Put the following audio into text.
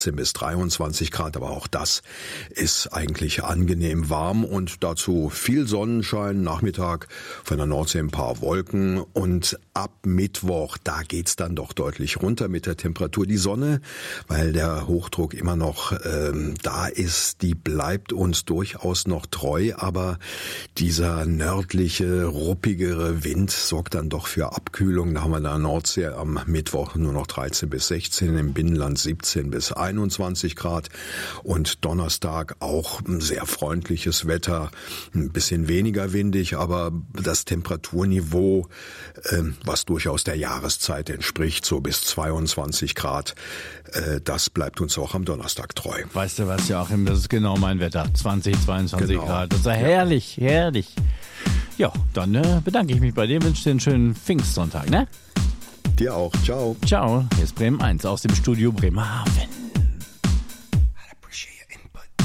bis 23 Grad, aber auch das ist eigentlich angenehm warm und dazu viel Sonnenschein, Nachmittag von der Nordsee ein paar Wolken und ab Mittwoch, da geht's dann doch deutlich runter mit der Temperatur. Die Sonne, weil der Hochdruck immer noch da ist, die bleibt uns durchaus noch treu, aber dieser nördliche, ruppigere Wind sorgt dann doch für Abkühlung. Da haben wir in der Nordsee am Mittwoch nur noch 13 bis 16, im Binnenland 17 bis 21 Grad und Donnerstag auch sehr freundliches Wetter, ein bisschen weniger windig, aber das Temperaturniveau, was durchaus der Jahreszeit entspricht, so bis 22 Grad, das bleibt uns auch am Donnerstag treu. Weißt du was, Joachim, das ist genau mein Wetter, 20, 22 Genau. Grad, das ist ja herrlich, herrlich. Ja, dann bedanke ich mich bei dir, wünsche dir einen schönen Pfingstsonntag, ne? Dir auch, ciao. Ciao, hier ist Bremen 1 aus dem Studio Bremerhaven.